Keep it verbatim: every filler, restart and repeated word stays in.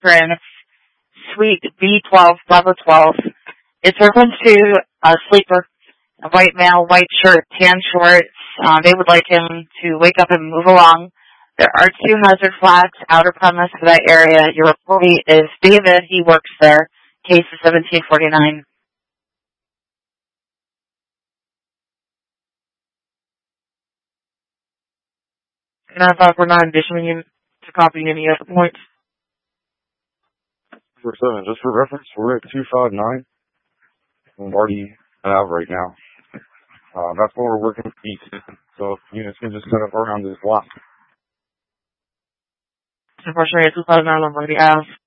Prince, Suite B twelve, Bravo twelve. It's referring to a sleeper, a white male, white shirt, tan shorts. Uh, they would like him to wake up and move along. There are two hazard flags, outer premise for that area. Your reportee is David. He works there. Case is seventeen forty-nine. nine five four nine, issuing you to copy any other points. For seven, just for reference, we're at two five nine. Lombardi Ave right now. Uh, that's what we're working east. So units can just set up around this block. Unfortunately, two five nine Lombardi Ave.